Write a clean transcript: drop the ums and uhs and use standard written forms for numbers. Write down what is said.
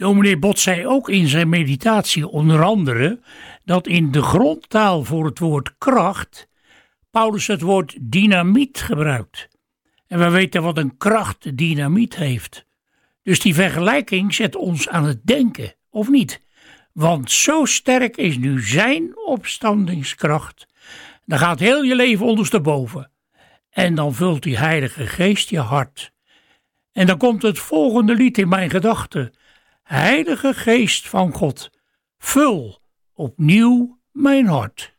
Dominee Bot zei ook in zijn meditatie onder andere dat in de grondtaal voor het woord kracht Paulus het woord dynamiet gebruikt. En we weten wat een kracht dynamiet heeft. Dus die vergelijking zet ons aan het denken, of niet? Want zo sterk is nu zijn opstandingskracht. Dan gaat heel je leven ondersteboven. En dan vult die Heilige Geest je hart. En dan komt het volgende lied in mijn gedachten. Heilige Geest van God, vul opnieuw mijn hart.